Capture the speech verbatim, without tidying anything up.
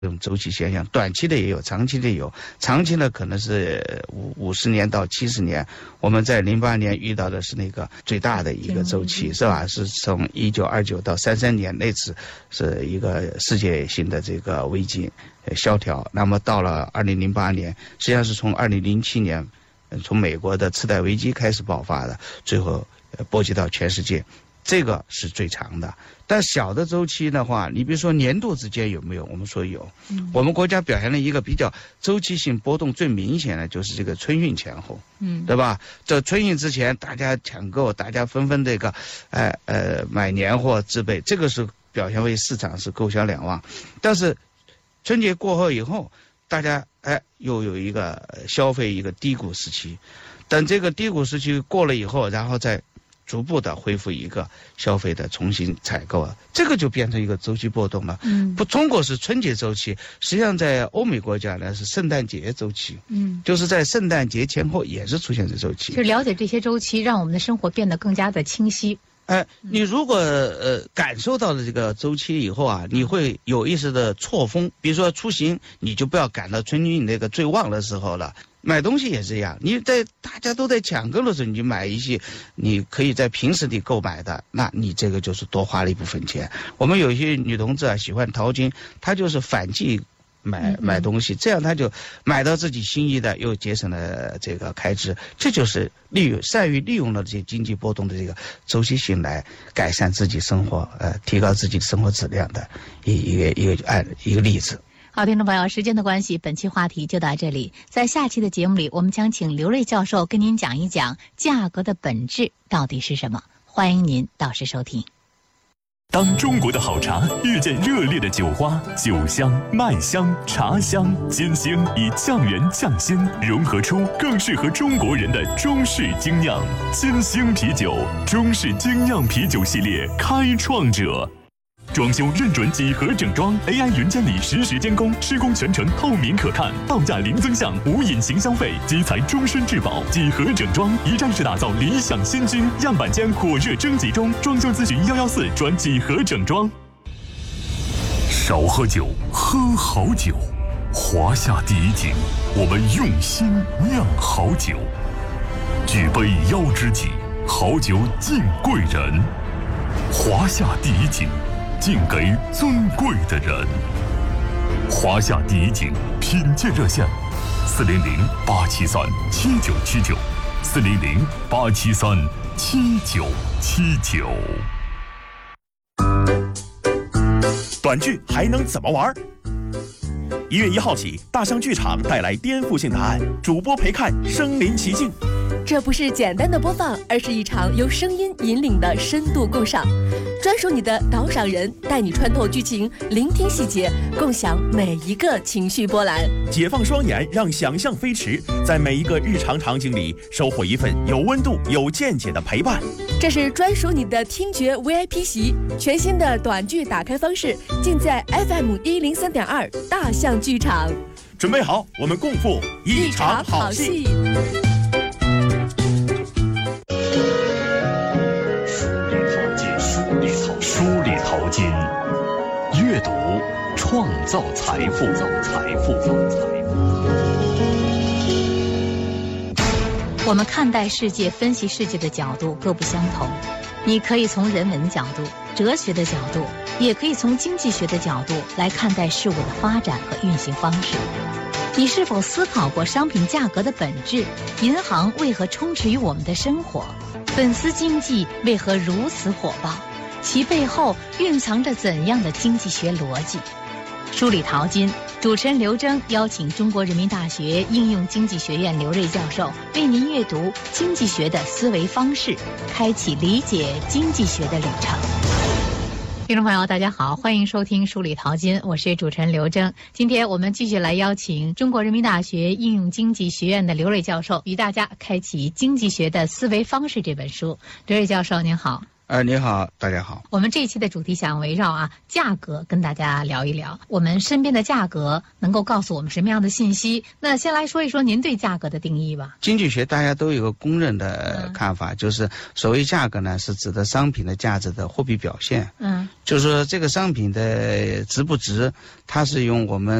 这种周期现象，短期的也有，长期的有。长期呢可能是五五十年到七十年。我们在零八年遇到的是那个最大的一个周期，是吧？是从一九二九到三三年那次是一个世界性的这个危机萧条。那么到了二零零八年，实际上是从二零零七年，从美国的次贷危机开始爆发的，最后波及到全世界。这个是最长的，但小的周期的话，你比如说年度之间有没有？我们说有。嗯、我们国家表现了一个比较周期性波动最明显的就是这个春运前后，嗯，对吧？这春运之前大家抢购，大家纷纷这个，呃呃买年货自备，这个是表现为市场是购销两旺。但是春节过后以后，大家哎又有一个消费一个低谷时期，等这个低谷时期过了以后，然后再逐步的恢复一个消费的重新采购啊，这个就变成一个周期波动了。嗯，不，中国是春节周期，实际上在欧美国家呢是圣诞节周期。嗯，就是在圣诞节前后也是出现这周期。 就了解这些周期，让我们的生活变得更加的清晰。 哎，你如果呃感受到了这个周期以后啊，你会有意识的错峰。比如说出行，你就不要赶到春运那个最旺的时候了。买东西也是这样，你在大家都在抢购的时候，你就买一些你可以在平时里购买的，那你这个就是多花了一部分钱。我们有一些女同志啊喜欢淘金，她就是反季买买东西，这样她就买到自己心仪的，又节省了这个开支。这就是利用善于利用了这些经济波动的这个周期性来改善自己生活，呃，提高自己的生活质量的一一个一个案一个例子。 好，听众朋友，时间的关系，本期话题就到这里。在下期的节目里，我们将请刘瑞教授跟您讲一讲价格的本质到底是什么。欢迎您到时收听。 当中国的好茶遇见热烈的酒花，酒香、麦香、茶香、金星以匠人匠心融合出更适合中国人的中式精酿。金星啤酒，中式精酿啤酒系列开创者。装修认准几何整装 ，A I 云监理实时监工，施工全程透明可看，报价零增项，无隐形消费，基材终身质保。几何整装一站式打造理想新居，样板间火热征集中，装修咨询幺幺四转几何整装。少喝酒，喝好酒。华夏第一景，我们用心酿好酒。举杯邀知己，好酒敬贵人。华夏第一景。敬给尊贵的人。华夏第一景品鉴热线：四零零八七三七九七九，四零零八七三七九七九。 短剧还能怎么玩？一月一号起，大象剧场带来颠覆性答案，主播陪看身临其境。 这不是简单的播放，而是一场由声音引领的深度共赏。专属你的导赏人，带你穿透剧情，聆听细节，共享每一个情绪波澜。 解放双眼，让想象飞驰，在每一个日常场景里收获一份有温度、有见解的陪伴。 这是专属你的听觉 V I P 席，全新的短剧打开方式，尽在 F M 一零三点二大象剧场。 准备好，我们共赴一场好戏。 梳理淘金，阅读创造财富。财富。 我们看待世界、分析世界的角度各不相同。你可以从人文角度、哲学的角度，也可以从经济学的角度来看待事物的发展和运行方式。你是否思考过商品价格的本质？银行为何充斥于我们的生活？粉丝经济为何如此火爆？其背后蕴藏着怎样的经济学逻辑？梳理淘金，主持人刘征邀请中国人民大学应用经济学院刘瑞教授为您阅读经济学的思维方式，开启理解经济学的旅程。听众朋友大家好，欢迎收听梳理淘金，我是主持人刘征。今天我们继续来邀请中国人民大学应用经济学院的刘瑞教授与大家开启经济学的思维方式这本书。刘瑞教授您好。 呃，你好，大家好。 我们这一期的主题想围绕啊价格跟大家聊一聊，我们身边的价格能够告诉我们什么样的信息？那先来说一说您对价格的定义吧。 经济学大家都有一个公认的看法，嗯、就是所谓价格呢，是指的商品的价值的货币表现。嗯，就是说这个商品的值不值，它是用我们